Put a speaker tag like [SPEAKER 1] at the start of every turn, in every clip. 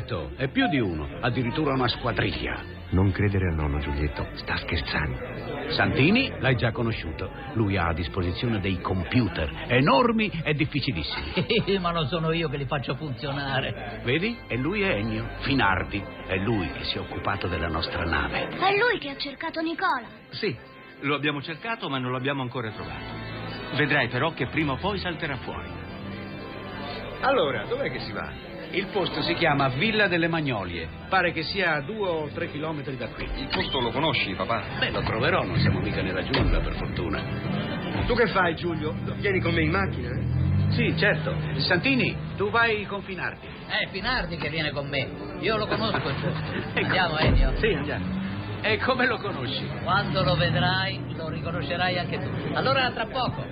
[SPEAKER 1] certo, è più di uno, addirittura una squadriglia.
[SPEAKER 2] Non credere al nonno, Giulietto, sta scherzando.
[SPEAKER 1] Santini l'hai già conosciuto. Lui ha a disposizione dei computer enormi e difficilissimi.
[SPEAKER 3] Ma non sono io che li faccio funzionare.
[SPEAKER 1] Vedi? E lui è Ennio Finardi. È lui che si è occupato della nostra nave.
[SPEAKER 4] È lui che ha cercato Nicola.
[SPEAKER 5] Sì, lo abbiamo cercato ma non l'abbiamo ancora trovato. Vedrai però che prima o poi salterà fuori.
[SPEAKER 2] Allora, dov'è che si va?
[SPEAKER 1] Il posto si chiama Villa delle Magnolie. Pare che sia a 2 o 3 chilometri da qui.
[SPEAKER 2] Il posto lo conosci, papà?
[SPEAKER 1] Beh, lo troverò, non siamo mica nella giungla, per fortuna.
[SPEAKER 2] Tu che fai, Giulio? Vieni con me in macchina, eh?
[SPEAKER 1] Sì, certo. Santini, tu vai con Finardi.
[SPEAKER 3] È Finardi che viene con me. Io lo conosco il posto. Andiamo, Ennio.
[SPEAKER 1] Sì, andiamo. E come lo conosci?
[SPEAKER 3] Quando lo vedrai, lo riconoscerai anche tu. Allora, tra poco.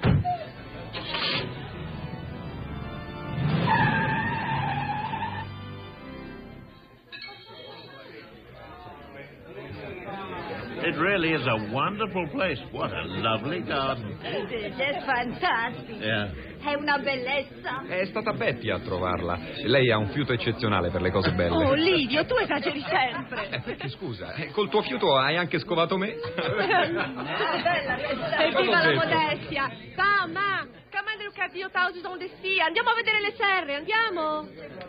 [SPEAKER 6] It really is a wonderful place. What a lovely garden.
[SPEAKER 7] È fantastico.
[SPEAKER 6] Yeah.
[SPEAKER 7] È una bellezza.
[SPEAKER 2] È stata Betty a trovarla. Lei ha un fiuto eccezionale per le cose belle.
[SPEAKER 7] Oh, Livio, tu esageri sempre.
[SPEAKER 2] Perché, scusa, col tuo fiuto hai anche scovato me?
[SPEAKER 7] Evviva la modestia. Mamma, come del capio tausi donde sia. Andiamo a vedere le serre, andiamo.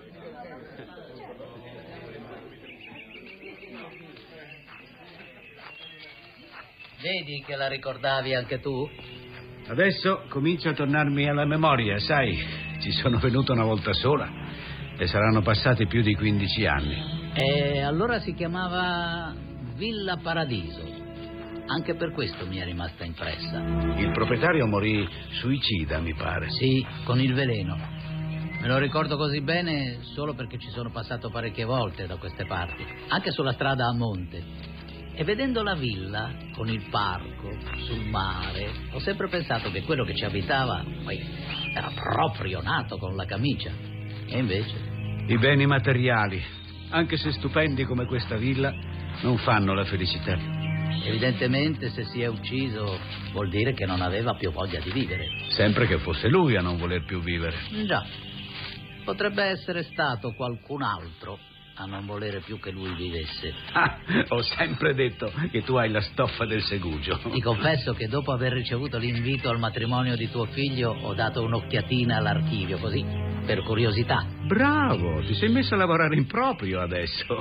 [SPEAKER 3] Vedi che la ricordavi anche tu?
[SPEAKER 1] Adesso comincia a tornarmi alla memoria, sai. Ci sono venuto una volta sola e saranno passati più di 15 anni.
[SPEAKER 3] E allora si chiamava Villa Paradiso. Anche per questo mi è rimasta impressa.
[SPEAKER 1] Il proprietario morì suicida, mi pare.
[SPEAKER 3] Sì, con il veleno. Me lo ricordo così bene solo perché ci sono passato parecchie volte da queste parti, anche sulla strada a monte. E vedendo la villa, con il parco, sul mare, ho sempre pensato che quello che ci abitava poi era proprio nato con la camicia. E invece?
[SPEAKER 1] I beni materiali, anche se stupendi come questa villa, non fanno la felicità.
[SPEAKER 3] Evidentemente se si è ucciso vuol dire che non aveva più voglia di vivere.
[SPEAKER 1] Sempre che fosse lui a non voler più vivere.
[SPEAKER 3] Già, potrebbe essere stato qualcun altro a non volere più che lui vivesse.
[SPEAKER 1] Ho sempre detto che tu hai la stoffa del segugio.
[SPEAKER 3] Ti confesso che dopo aver ricevuto l'invito al matrimonio di tuo figlio ho dato un'occhiatina all'archivio, così, per curiosità.
[SPEAKER 1] Bravo, ti sei messo a lavorare in proprio adesso.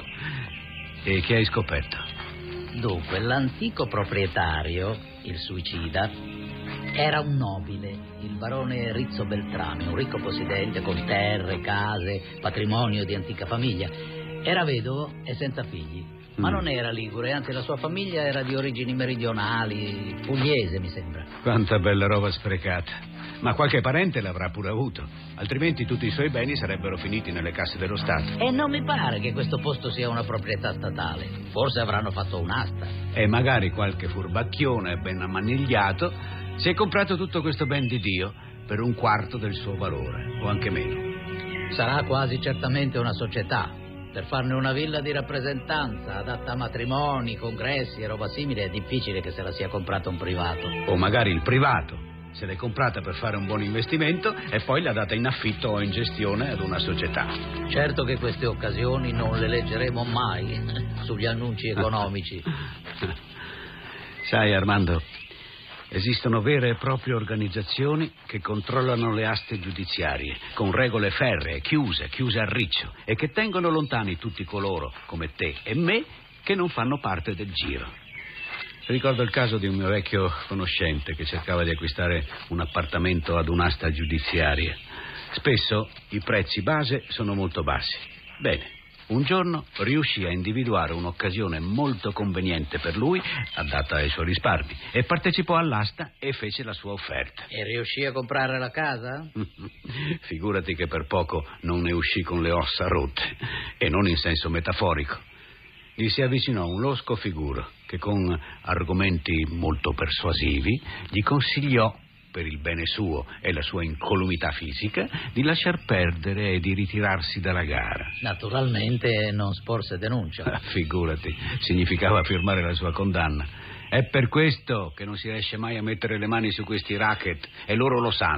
[SPEAKER 1] E che hai scoperto?
[SPEAKER 3] Dunque, l'antico proprietario, il suicida, era un nobile, il barone Rizzo Beltrame, un ricco possidente con terre, case, patrimonio di antica famiglia. Era vedovo e senza figli, ma non era ligure, anzi la sua famiglia era di origini meridionali, pugliese mi sembra.
[SPEAKER 1] Quanta bella roba sprecata. Ma qualche parente l'avrà pure avuto, altrimenti tutti i suoi beni sarebbero finiti nelle casse dello Stato.
[SPEAKER 3] E non mi pare che questo posto sia una proprietà statale, forse avranno fatto un'asta.
[SPEAKER 1] E magari qualche furbacchione ben ammanigliato si è comprato tutto questo ben di Dio per 1/4 del suo valore, o anche meno.
[SPEAKER 3] Sarà quasi certamente una società. Per farne una villa di rappresentanza, adatta a matrimoni, congressi e roba simile, è difficile che se la sia comprata un privato.
[SPEAKER 1] O magari il privato se l'è comprata per fare un buon investimento e poi l'ha data in affitto o in gestione ad una società.
[SPEAKER 3] Certo che queste occasioni non le leggeremo mai sugli annunci economici.
[SPEAKER 1] Sai, Armando, esistono vere e proprie organizzazioni che controllano le aste giudiziarie con regole ferree, chiuse a riccio, e che tengono lontani tutti coloro, come te e me, che non fanno parte del giro. Ricordo il caso di un mio vecchio conoscente che cercava di acquistare un appartamento ad un'asta giudiziaria. Spesso i prezzi base sono molto bassi. Bene, un giorno riuscì a individuare un'occasione molto conveniente per lui, adatta ai suoi risparmi, e partecipò all'asta e fece la sua offerta.
[SPEAKER 3] E riuscì a comprare la casa?
[SPEAKER 1] Figurati che per poco non ne uscì con le ossa rotte, e non in senso metaforico. Gli si avvicinò un losco figuro che con argomenti molto persuasivi gli consigliò, per il bene suo e la sua incolumità fisica, di lasciar perdere e di ritirarsi dalla gara.
[SPEAKER 3] Naturalmente non sporse denuncia.
[SPEAKER 1] Figurati, significava firmare la sua condanna. È per questo che non si riesce mai a mettere le mani su questi racket, e loro lo sanno.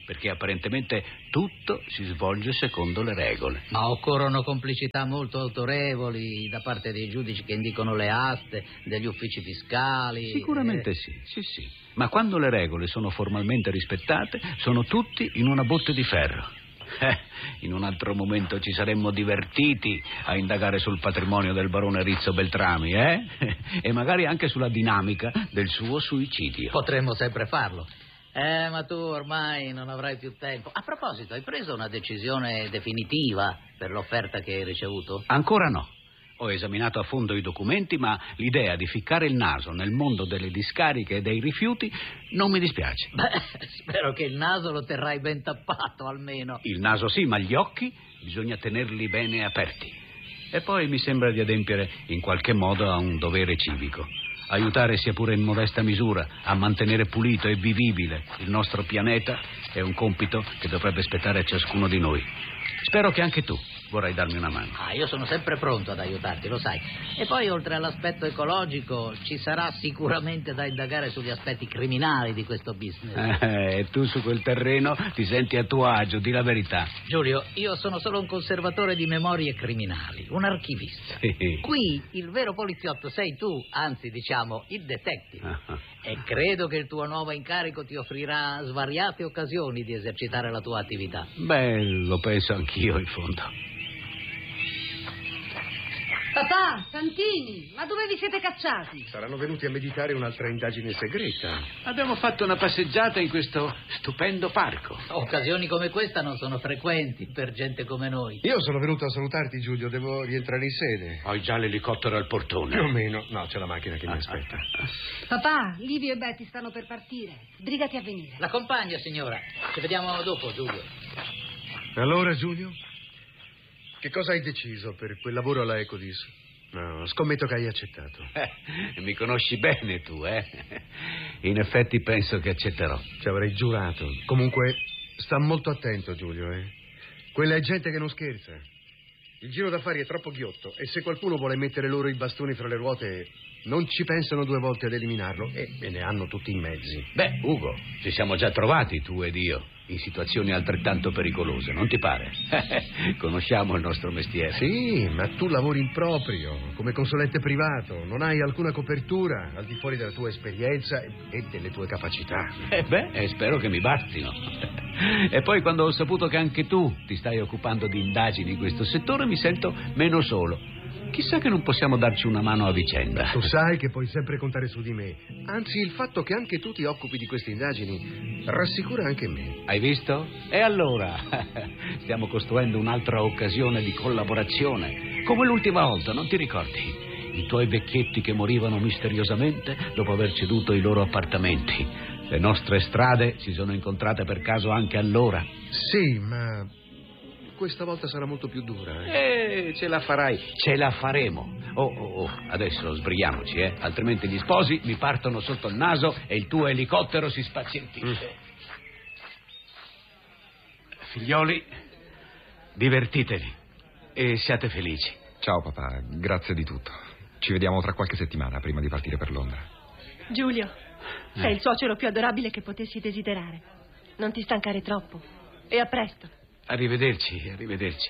[SPEAKER 1] perché apparentemente tutto si svolge secondo le regole.
[SPEAKER 3] Ma occorrono complicità molto autorevoli da parte dei giudici che indicano le aste, degli uffici fiscali.
[SPEAKER 1] Sicuramente sì. Ma quando le regole sono formalmente rispettate, sono tutti in una botte di ferro. In un altro momento ci saremmo divertiti a indagare sul patrimonio del barone Rizzo Beltrami, e magari anche sulla dinamica del suo suicidio.
[SPEAKER 3] Potremmo sempre farlo. Ma tu ormai non avrai più tempo. A proposito, hai preso una decisione definitiva per l'offerta che hai ricevuto?
[SPEAKER 1] Ancora no. Ho esaminato a fondo i documenti, ma l'idea di ficcare il naso nel mondo delle discariche e dei rifiuti non mi dispiace.
[SPEAKER 3] Beh, spero che il naso lo terrai ben tappato, almeno.
[SPEAKER 1] Il naso sì, ma gli occhi bisogna tenerli bene aperti. E poi mi sembra di adempiere in qualche modo a un dovere civico. Aiutare, sia pure in modesta misura, a mantenere pulito e vivibile il nostro pianeta è un compito che dovrebbe spettare a ciascuno di noi. Spero che anche tu vorrai darmi una mano.
[SPEAKER 3] Io sono sempre pronto ad aiutarti, lo sai. E poi, oltre all'aspetto ecologico, ci sarà sicuramente da indagare sugli aspetti criminali di questo business.
[SPEAKER 1] E tu su quel terreno ti senti a tuo agio, di la verità.
[SPEAKER 3] Giulio, io sono solo un conservatore di memorie criminali, un archivista.
[SPEAKER 1] Sì.
[SPEAKER 3] Qui il vero poliziotto sei tu, anzi diciamo il detective. E credo che il tuo nuovo incarico ti offrirà svariate occasioni di esercitare la tua attività.
[SPEAKER 1] Beh, lo penso anch'io in fondo.
[SPEAKER 8] Papà, Santini, ma dove vi siete cacciati?
[SPEAKER 9] Saranno venuti a meditare un'altra indagine segreta.
[SPEAKER 1] Abbiamo fatto una passeggiata in questo stupendo parco.
[SPEAKER 3] Occasioni come questa non sono frequenti per gente come noi.
[SPEAKER 9] Io sono venuto a salutarti, Giulio, devo rientrare in sede.
[SPEAKER 1] Hai già l'elicottero al portone?
[SPEAKER 9] Più o meno. No, c'è la macchina che mi aspetta.
[SPEAKER 8] Papà, Livio e Betty stanno per partire. Sbrigati a venire.
[SPEAKER 3] L'accompagno, signora. Ci vediamo dopo, Giulio.
[SPEAKER 9] Allora, Giulio? Che cosa hai deciso per quel lavoro alla Ecodis? No, scommetto che hai accettato.
[SPEAKER 1] Mi conosci bene tu, In effetti penso che accetterò.
[SPEAKER 9] Ci avrei giurato. Comunque, sta molto attento, Giulio, Quella è gente che non scherza. Il giro d'affari è troppo ghiotto e se qualcuno vuole mettere loro i bastoni fra le ruote, non ci pensano due volte ad eliminarlo e ne hanno tutti i mezzi.
[SPEAKER 1] Beh, Ugo, ci siamo già trovati tu ed io in situazioni altrettanto pericolose, non ti pare? Conosciamo il nostro mestiere.
[SPEAKER 9] Sì, ma tu lavori in proprio, come consulente privato, non hai alcuna copertura al di fuori della tua esperienza e delle tue capacità.
[SPEAKER 1] Spero che mi bastino. E poi quando ho saputo che anche tu ti stai occupando di indagini in questo settore mi sento meno solo. Chissà che non possiamo darci una mano a vicenda.
[SPEAKER 9] Tu sai che puoi sempre contare su di me. Anzi, il fatto che anche tu ti occupi di queste indagini rassicura anche me.
[SPEAKER 1] Hai visto? E allora? Stiamo costruendo un'altra occasione di collaborazione. Come l'ultima volta, non ti ricordi? I tuoi vecchietti che morivano misteriosamente dopo aver ceduto i loro appartamenti. Le nostre strade si sono incontrate per caso anche allora.
[SPEAKER 9] Sì, ma questa volta sarà molto più dura.
[SPEAKER 1] Ce la farai, ce la faremo. Adesso sbrighiamoci, altrimenti gli sposi mi partono sotto il naso e il tuo elicottero si spazientisce. Figlioli, divertitevi e siate felici.
[SPEAKER 2] Ciao papà, grazie di tutto. Ci vediamo tra qualche settimana prima di partire per Londra.
[SPEAKER 7] Giulio, sei il suocero più adorabile che potessi desiderare. Non ti stancare troppo. E a presto.
[SPEAKER 1] Arrivederci, arrivederci.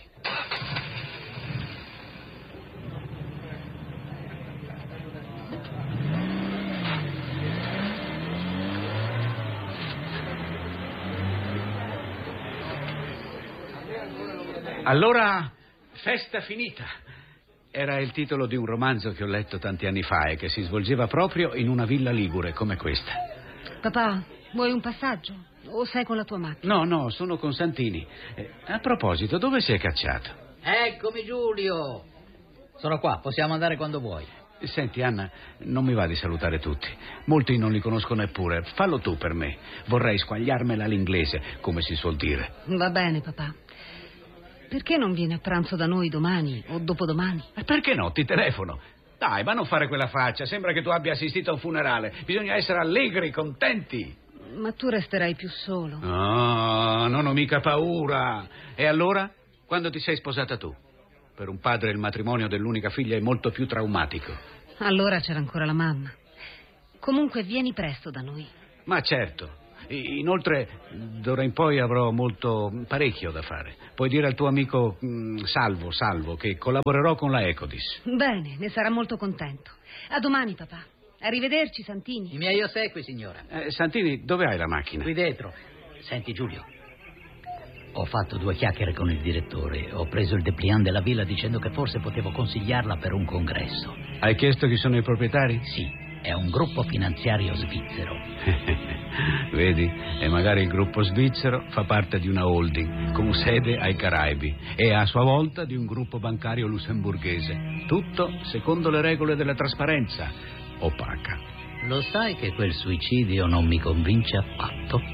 [SPEAKER 1] Allora, festa finita. Era il titolo di un romanzo che ho letto tanti anni fa e che si svolgeva proprio in una villa ligure come questa.
[SPEAKER 8] Papà, vuoi un passaggio? O sei con la tua macchina?
[SPEAKER 1] No, sono con Santini. A proposito, dove sei cacciato?
[SPEAKER 3] Eccomi, Giulio. Sono qua, possiamo andare quando vuoi.
[SPEAKER 1] Senti, Anna, non mi va di salutare tutti. Molti non li conosco neppure. Fallo tu per me. Vorrei squagliarmela all'inglese, come si suol dire.
[SPEAKER 8] Va bene, papà. Perché non vieni a pranzo da noi domani o dopodomani?
[SPEAKER 1] Perché no? Ti telefono. Dai, ma non fare quella faccia. Sembra che tu abbia assistito a un funerale. Bisogna essere allegri, contenti.
[SPEAKER 8] Ma tu resterai più solo.
[SPEAKER 1] No, non ho mica paura. E allora? Quando ti sei sposata tu? Per un padre il matrimonio dell'unica figlia è molto più traumatico.
[SPEAKER 8] Allora c'era ancora la mamma. Comunque vieni presto da noi.
[SPEAKER 1] Ma certo. Inoltre, d'ora in poi avrò parecchio da fare. Puoi dire al tuo amico Salvo, che collaborerò con la Ecodis.
[SPEAKER 8] Bene, ne sarà molto contento. A domani, papà. Arrivederci, Santini.
[SPEAKER 3] I miei ossequi, signora.
[SPEAKER 1] Santini, dove hai la macchina?
[SPEAKER 3] Qui dietro. Senti, Giulio, ho fatto 2 chiacchiere con il direttore. Ho preso il dépliant della villa dicendo che forse potevo consigliarla per un congresso.
[SPEAKER 1] Hai chiesto chi sono i proprietari?
[SPEAKER 3] Sì, è un gruppo finanziario svizzero.
[SPEAKER 1] Vedi? E magari il gruppo svizzero fa parte di una holding con sede ai Caraibi e a sua volta di un gruppo bancario lussemburghese. Tutto secondo le regole della trasparenza opaca.
[SPEAKER 3] Lo sai che quel suicidio non mi convince affatto?